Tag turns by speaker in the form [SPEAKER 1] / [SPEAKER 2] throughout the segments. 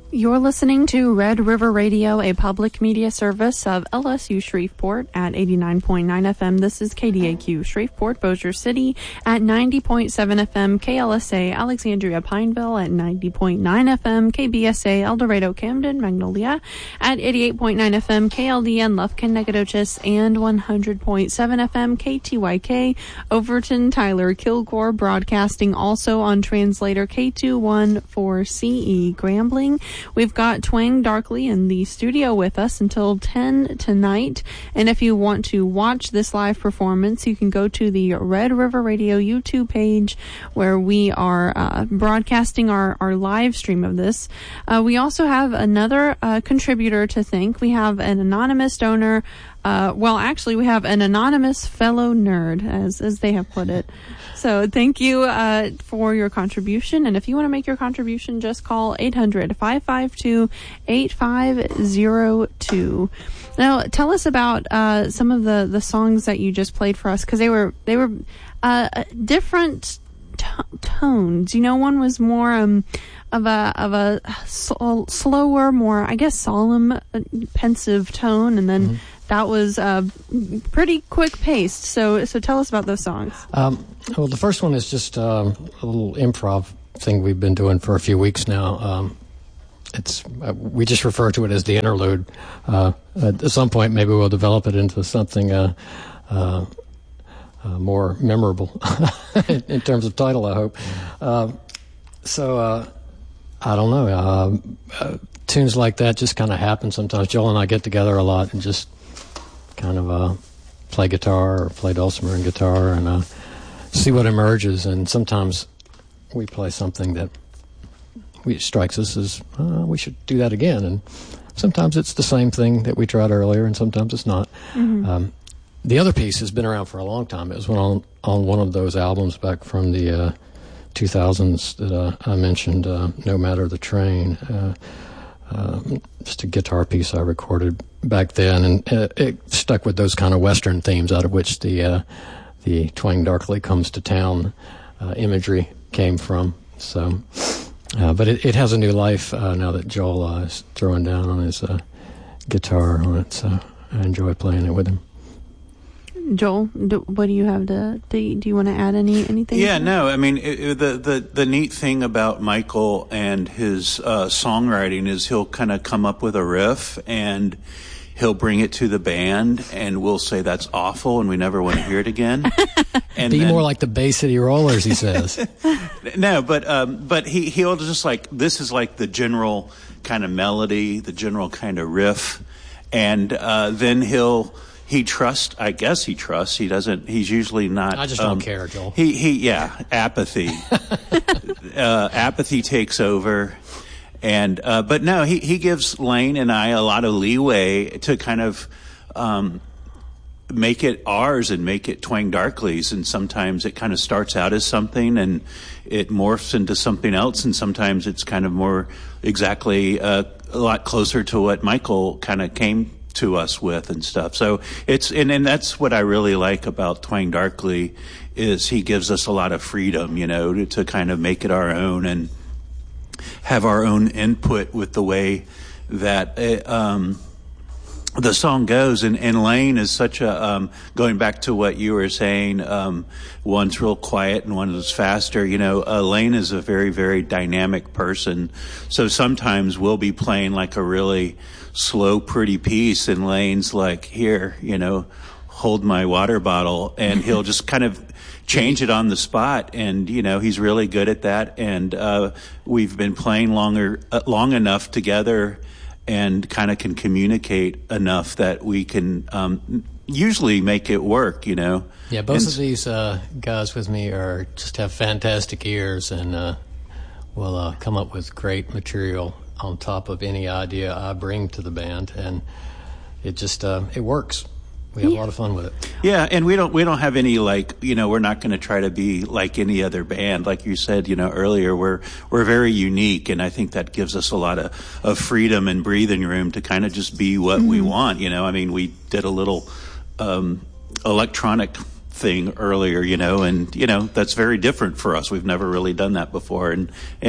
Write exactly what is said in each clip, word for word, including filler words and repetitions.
[SPEAKER 1] You're listening to Red River Radio, a public media service of L S U Shreveport at eighty-nine point nine F M. This is K D A Q Shreveport, Bossier City at ninety point seven F M, K L S A Alexandria Pineville at ninety point nine F M, K B S A El Dorado Camden Magnolia at eighty-eight point nine F M, K L D N Lufkin Nacogdoches, and one hundred point seven F M, K T Y K Overton Tyler Kilgore, broadcasting also on translator K two one four C E Grambling. We've got Twang Darkly in the studio with us until ten tonight. And if you want to watch this live performance, you can go to the Red River Radio YouTube page where we are uh, broadcasting our, our live stream of this. Uh, we also have another uh, contributor to thank. We have an anonymous donor. Uh, well, actually, we have an anonymous fellow nerd, as as they have put it. So thank you uh, for your contribution. And if you want to make your contribution, just call eight hundred, five five two, eight five zero two. Now, tell us about uh, some of the, the songs that you just played for us, because they were they were uh, different t- tones. You know, one was more um, of a of a sl- slower, more I guess solemn, uh, pensive tone, and then. Mm-hmm. That was uh, pretty quick paced. So, so tell us about those songs.
[SPEAKER 2] Um, well, the first one is just um, a little improv thing we've been doing for a few weeks now. Um, it's uh, we just refer to it as the interlude. Uh, at some point, maybe we'll develop it into something uh, uh, uh, more memorable in, in terms of title, I hope. Uh, so, uh, I don't know. Uh, uh, tunes like that just kind of happen sometimes. Joel and I get together a lot and just kind of uh, play guitar or play dulcimer and guitar and uh, see what emerges. And sometimes we play something that we, strikes us as, uh, we should do that again. And sometimes it's the same thing that we tried earlier, and sometimes it's not. Mm-hmm. Um, the other piece has been around for a long time. It was on, on one of those albums back from the uh, two thousands that uh, I mentioned, uh, No Matter the Train. Uh, Um, just a guitar piece I recorded back then, and uh, it stuck with those kind of Western themes out of which the uh, the Twang Darkly Comes to Town uh, imagery came from. So, uh, but it, it has a new life uh, now that Joel uh, is throwing down on his uh, guitar on it. So I enjoy playing it with him.
[SPEAKER 1] Joel, do, what do you have to? Do you, do you want to add any anything?
[SPEAKER 3] Yeah, no. I mean, it, it, the the the neat thing about Michael and his uh, songwriting is he'll kind of come up with a riff and he'll bring it to the band, and we'll say that's awful, and we never want to hear it again. And
[SPEAKER 2] be
[SPEAKER 3] then,
[SPEAKER 2] more like the Bay City Rollers, he says.
[SPEAKER 3] No, but um, but he he'll just like this is like the general kind of melody, the general kind of riff, and uh, then he'll. He trusts, I guess he trusts. He doesn't, he's usually not.
[SPEAKER 2] I just
[SPEAKER 3] um,
[SPEAKER 2] don't care, Joel.
[SPEAKER 3] He, he, yeah, apathy. uh, apathy takes over. And, uh, but no, he, he gives Lane and I a lot of leeway to kind of, um, make it ours and make it Twang Darkly's. And sometimes it kind of starts out as something and it morphs into something else. And sometimes it's kind of more exactly, uh, a lot closer to what Michael kind of came to us with and stuff. So it's, and, and that's what I really like about Twang Darkly is he gives us a lot of freedom, you know, to, to kind of make it our own and have our own input with the way that, it, um, the song goes. And, and Lane is such a, um, going back to what you were saying, um, one's real quiet and one is faster, you know, uh, Lane is a very, very dynamic person. So sometimes we'll be playing like a really slow, pretty piece, and Lane's like, here, you know, hold my water bottle, and he'll just kind of change it on the spot, and, you know, he's really good at that, and uh, we've been playing longer, uh, long enough together and kind of can communicate enough that we can um, usually make it work, you know.
[SPEAKER 2] Yeah, both
[SPEAKER 3] and,
[SPEAKER 2] of these uh, guys with me are just have fantastic ears and uh, will uh, come up with great material on top of any idea I bring to the band, and it just uh, it works. We have yeah. a lot of fun with it.
[SPEAKER 3] Yeah, and we don't we don't have any like you know we're not going to try to be like any other band. Like you said, you know earlier, we're we're very unique, and I think that gives us a lot of, of freedom and breathing room to kind of just be what mm-hmm. we want. You know, I mean, we did a little um, electronic thing earlier, you know, and you know that's very different for us. We've never really done that before, and and.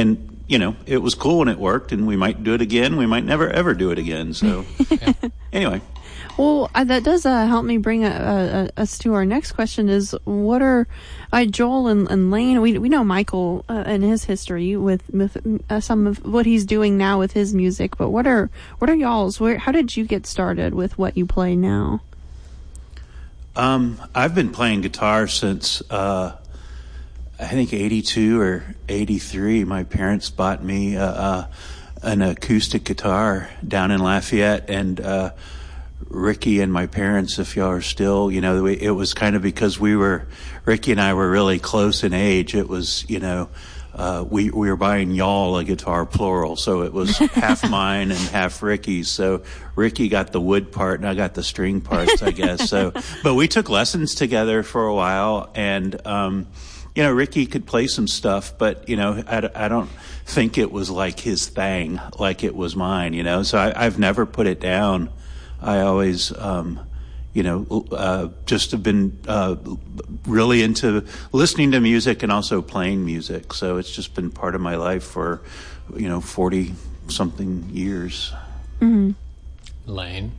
[SPEAKER 3] you know, it was cool when it worked, and we might do it again. We might never ever do it again. So, yeah. Anyway.
[SPEAKER 1] Well, uh, that does uh, help me bring uh, uh, us to our next question is, what are uh, Joel and, and Lane, we we know Michael uh, and his history with, with uh, some of what he's doing now with his music, but what are what are y'all's, where, how did you get started with what you play now?
[SPEAKER 3] Um, I've been playing guitar since, uh, I think eighty-two or eighty-three. My parents bought me uh, uh, an acoustic guitar down in Lafayette, and uh Ricky and my parents, if y'all are still, you know, it was kind of because we were, Ricky and I were really close in age. It was, you know, uh, we, we were buying y'all a guitar, plural. So it was half mine and half Ricky's. So Ricky got the wood part and I got the string parts, I guess. So, but we took lessons together for a while, and, um, you know, Ricky could play some stuff, but, you know, I, I don't think it was like his thing, like it was mine, you know, so I, I've never put it down. I always, um, you know, uh, just have been uh, really into listening to music and also playing music. So it's just been part of my life for, you know, forty-something years.
[SPEAKER 1] Mm-hmm.
[SPEAKER 2] Lane?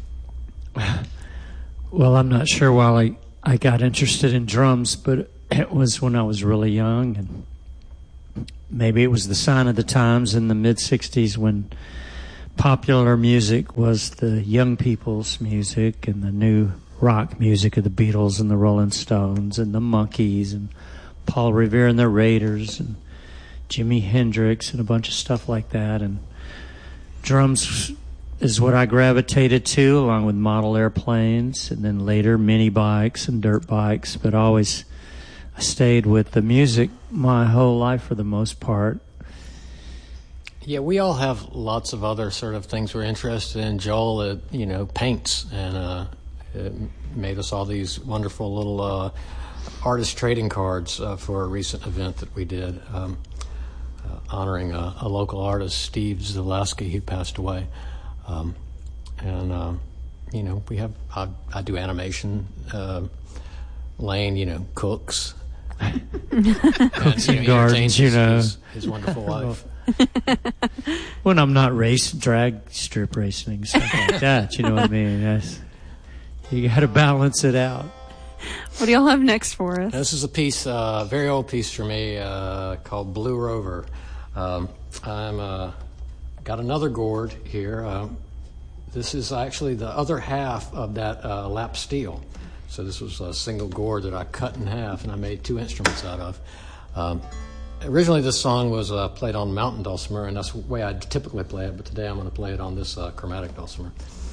[SPEAKER 4] Well, I'm not sure why I, I got interested in drums, but it was when I was really young. And maybe it was the sign of the times in the mid-sixties when popular music was the young people's music and the new rock music of the Beatles and the Rolling Stones and the Monkees and Paul Revere and the Raiders and Jimi Hendrix and a bunch of stuff like that. And drums is what I gravitated to, along with model airplanes and then later mini bikes and dirt bikes. But always I stayed with the music my whole life for the most part.
[SPEAKER 2] Yeah, we all have lots of other sort of things we're interested in. Joel, uh, you know, paints, and uh, it made us all these wonderful little uh, artist trading cards uh, for a recent event that we did, um, uh, honoring a, a local artist, Steve Zalewski, who passed away. Um, and, um, you know, we have, I, I do animation. Uh, Lane, you know, cooks.
[SPEAKER 4] Cooks and,
[SPEAKER 2] and
[SPEAKER 4] gardens, you know.
[SPEAKER 2] His, his wonderful wife.
[SPEAKER 4] When I'm not race, drag strip racing, stuff like that, you know what I mean? That's, you got to balance it out.
[SPEAKER 1] What do y'all have next for us?
[SPEAKER 2] This is a piece, a uh, very old piece for me, uh, called Blue Rover. Um, I'm uh, got another gourd here. Uh, this is actually the other half of that uh, lap steel. So this was a single gourd that I cut in half, and I made two instruments out of. Um, Originally, this song was uh, played on mountain dulcimer, and that's the way I typically play it, but today I'm going to play it on this uh, chromatic dulcimer.